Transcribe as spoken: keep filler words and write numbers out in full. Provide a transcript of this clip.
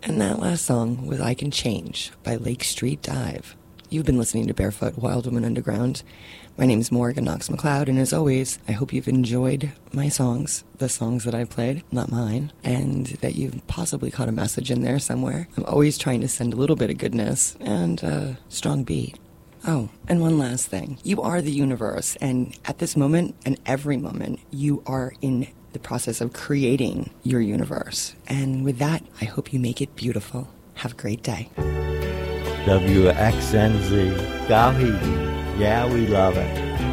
And that last song was I Can Change by Lake Street Dive. You've been listening to Barefoot Wild Woman Underground. My name is Morgan Knox McLeod, and as always, I hope you've enjoyed my songs, the songs that I played, not mine, and that you've possibly caught a message in there somewhere. I'm always trying to send a little bit of goodness and a strong beat. Oh, and one last thing. You are the universe, and at this moment, and every moment, you are in the process of creating your universe. And with that, I hope you make it beautiful. Have a great day. W X N Z, Gauhiti. Yeah, we love it.